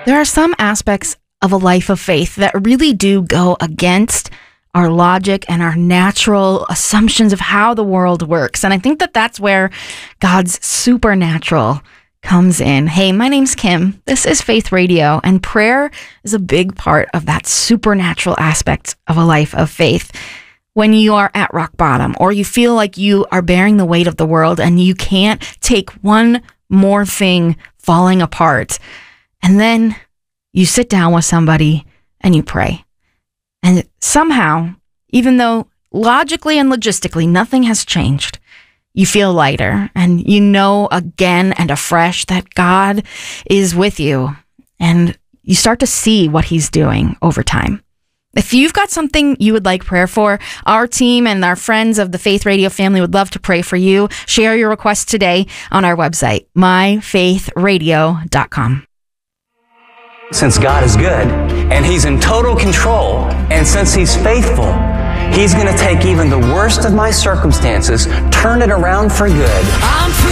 There are some aspects of a life of faith that really do go against our logic and our natural assumptions of how the world works. And I think that that's where God's supernatural comes in. Hey, my name's Kim. This is Faith Radio, and prayer is a big part of that supernatural aspect of a life of faith. When you are at rock bottom, or you feel like you are bearing the weight of the world and you can't take one more thing falling apart, and then you sit down with somebody and you pray. And somehow, even though logically and logistically nothing has changed, you feel lighter, and you know again and afresh that God is with you, and you start to see what He's doing over time. If you've got something you would like prayer for, our team and our friends of the Faith Radio family would love to pray for you. Share your requests today on our website, myfaithradio.com. Since God is good, and He's in total control, and since He's faithful, He's going to take even the worst of my circumstances, turn it around for good.